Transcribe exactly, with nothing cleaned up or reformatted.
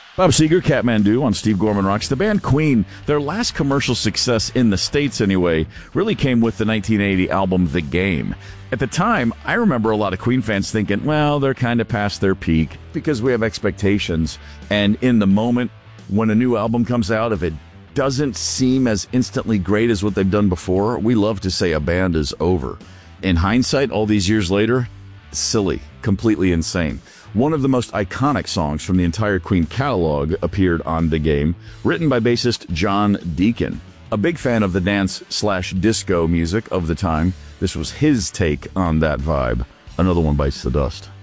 Bob Seger, Kathmandu on Steve Gorman Rocks. The band Queen, their last commercial success in the States anyway, really came with the nineteen eighty album The Game. At the time, I remember a lot of Queen fans thinking, well, they're kind of past their peak because we have expectations. And in the moment, when a new album comes out, if it doesn't seem as instantly great as what they've done before, we love to say a band is over. In hindsight, all these years later, silly, completely insane. One of the most iconic songs from the entire Queen catalog appeared on The Game, written by bassist John Deacon. A big fan of the dance slash disco music of the time, this was his take on that vibe. Another one bites the dust.